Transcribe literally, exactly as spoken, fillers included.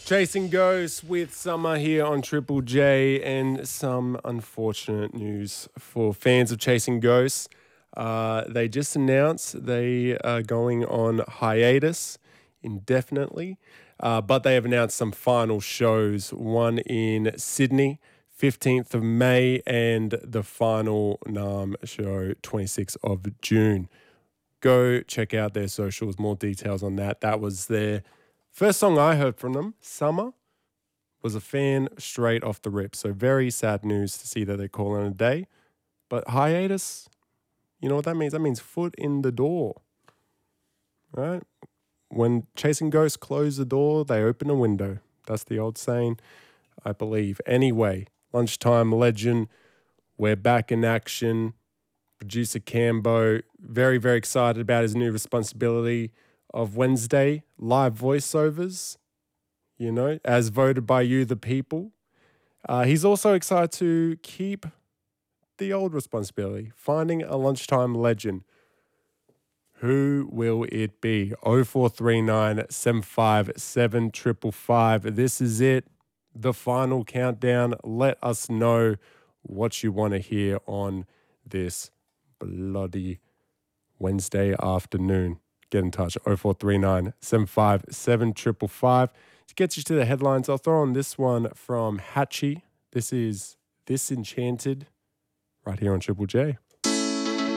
Chasing Ghosts with Summer here on Triple J, and some unfortunate news for fans of Chasing Ghosts. Uh, they just announced they are going on hiatus indefinitely, uh, but they have announced some final shows, one in Sydney, fifteenth of May, and the final Nam show, twenty-sixth of June. Go check out their socials, more details on that. That was their first song I heard from them, Summer. Was a fan straight off the rip. So very sad news to see that they're calling it a day. But hiatus, you know what that means? That means foot in the door. Right? When Chasing Ghosts close the door, they open a window. That's the old saying, I believe. Anyway, Lunchtime Legend, we're back in action. Producer Cambo, very, very excited about his new responsibility of Wednesday, live voiceovers, you know, as voted by you, the people. Uh, he's also excited to keep the old responsibility, finding a Lunchtime Legend. Who will it be? oh four three nine, seven five seven, five five five. This is it, the final countdown. Let us know what you want to hear on this bloody Wednesday afternoon. Get in touch, oh four three nine, seven five seven, five five five. To get you to the headlines, I'll throw on this one from Hatchie. This is This Enchanted, right here on Triple J.